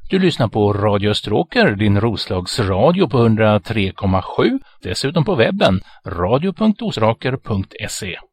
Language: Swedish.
Du lyssnar på Radio Österåker, din Roslagsradio på 103,7. Dessutom på webben radio.osraker.se.